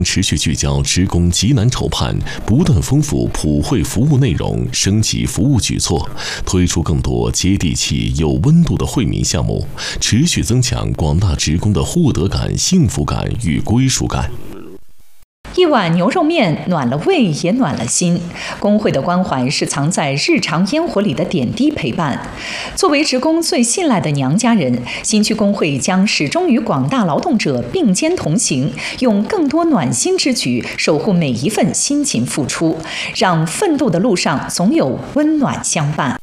持续聚焦职工急难愁盼，不断丰富普惠服务内容，升级服务举措，推出更多接地气、有温度的惠民项目，持续增强广大职工的获得感、幸福感与归属感。 一碗牛肉面暖了胃，也暖了心。工会的关怀是藏在日常烟火里的点滴陪伴。作为职工最信赖的娘家人，新区工会将始终与广大劳动者并肩同行，用更多暖心之举守护每一份辛勤付出，让奋斗的路上总有温暖相伴。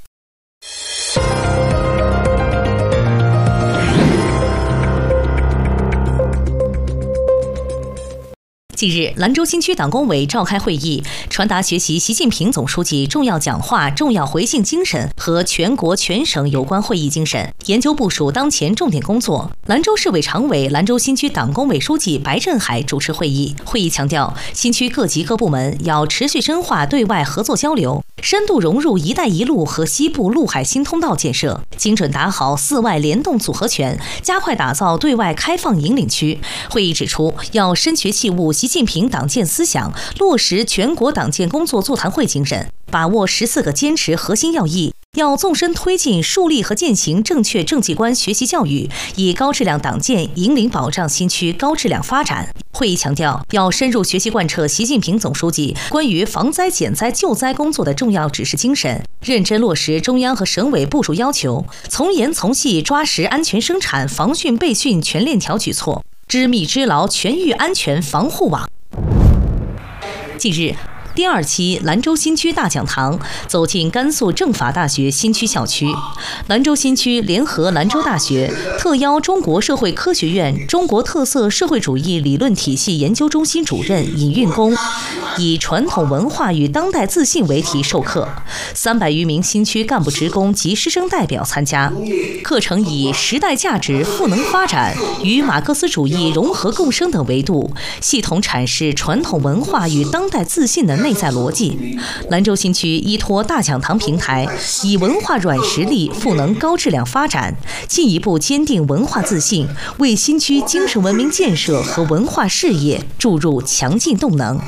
近日，兰州新区党工委召开会议，传达学习习近平总书记重要讲话、重要回信精神和全国全省有关会议精神，研究部署当前重点工作。兰州市委常委、兰州新区党工委书记白振海主持会议。会议强调，新区各级各部门要持续深化对外合作交流，深度融入“一带一路”和西部陆海新通道建设，精准打好四外联动组合拳，加快打造对外开放引领区。会议指出，要深学器物习近平党建思想，落实全国党建工作座谈会精神，把握14个坚持核心要义，要纵深推进树立和践行正确政绩观学习教育，以高质量党建引领保障新区高质量发展。会议强调，要深入学习贯彻习近平总书记关于防灾减灾救灾工作的重要指示精神，认真落实中央和省委部署要求，从严从细抓实安全生产、防汛备汛全链条举措，织密织牢全域安全防护网。近日，第2期兰州新区大讲堂走进甘肃政法大学新区校区。兰州新区联合兰州大学，特邀中国社会科学院中国特色社会主义理论体系研究中心主任尹运功以传统文化与当代自信为题授课，300余名新区干部职工及师生代表参加。课程以时代价值赋能发展与马克思主义融合共生等维度，系统阐释传统文化与当代自信的内在逻辑。兰州新区依托大讲堂平台，以文化软实力赋能高质量发展，进一步坚定文化自信，为新区精神文明建设和文化事业注入强劲动能。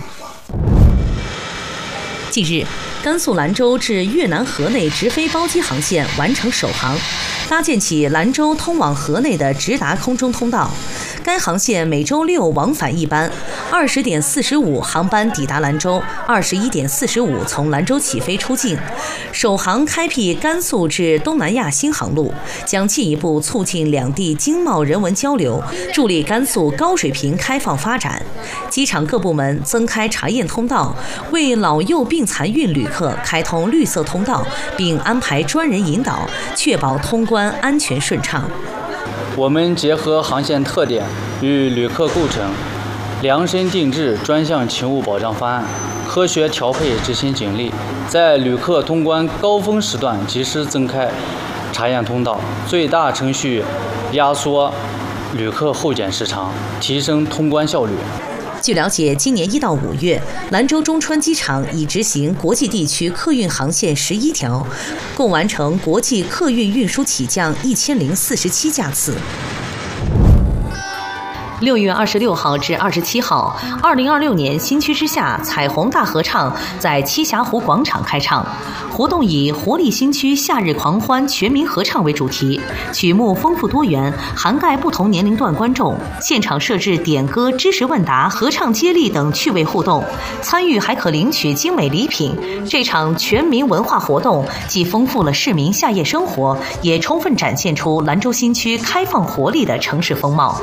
近日，甘肃兰州至越南河内直飞包机航线完成首航，搭建起兰州通往河内的直达空中通道。该航线每周6往返一班，20点45航班抵达兰州，21点45从兰州起飞出境。首航开辟甘肃至东南亚新航路，将进一步促进两地经贸人文交流，助力甘肃高水平开放发展。机场各部门增开查验通道，为老幼病残孕旅客开通绿色通道，并安排专人引导，确保通关安全顺畅。 我们结合航线特点与旅客构成，量身定制专项勤务保障方案，科学调配执行警力，在旅客通关高峰时段及时增开查验通道，最大程序压缩旅客候检时长，提升通关效率。 据了解，今年1到5月，兰州中川机场已执行国际地区客运航线11条，共完成国际客运运输起降1047架次。6月26号至27号，2026年新区之夏彩虹大合唱在栖霞湖广场开唱。活动以活力新区夏日狂欢全民合唱为主题，曲目丰富多元，涵盖不同年龄段观众。现场设置点歌、知识问答、合唱接力等趣味互动，参与还可领取精美礼品。这场全民文化活动既丰富了市民夏夜生活，也充分展现出兰州新区开放活力的城市风貌。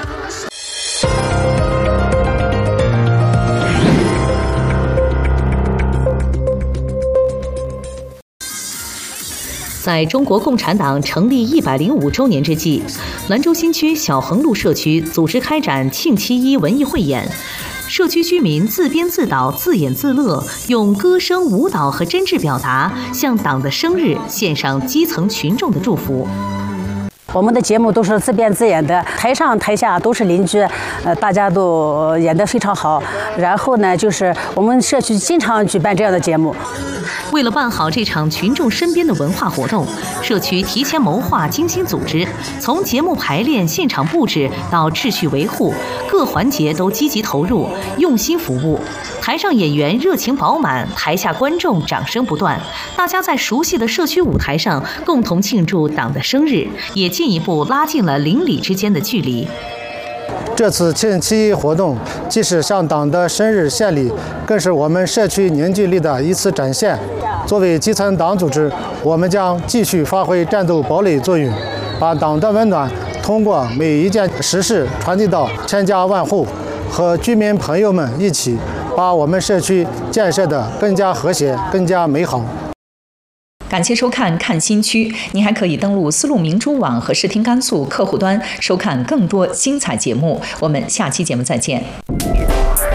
在中国共产党成立105周年之际，兰州新区小横路社区组织开展庆7·1文艺汇演，社区居民自编自导、自演自乐，用歌声、舞蹈和真挚表达，向党的生日献上基层群众的祝福。 我们的节目都是自编自演的，台上台下都是邻居，大家都演得非常好。然后呢，就是我们社区经常举办这样的节目。 为了办好这场群众身边的文化活动，社区提前谋划、精心组织，从节目排练、现场布置到秩序维护，各环节都积极投入，用心服务。台上演员热情饱满，台下观众掌声不断，大家在熟悉的社区舞台上共同庆祝党的生日，也进一步拉近了邻里之间的距离。 这次7·7活动既是向党的生日献礼，更是我们社区凝聚力的一次展现。作为基层党组织，我们将继续发挥战斗堡垒作用，把党的温暖通过每一件实事传递到千家万户，和居民朋友们一起把我们社区建设得更加和谐、更加美好。 感谢收看《看新区》，您还可以登录丝路明珠网和视听甘肃客户端收看更多精彩节目。我们下期节目再见。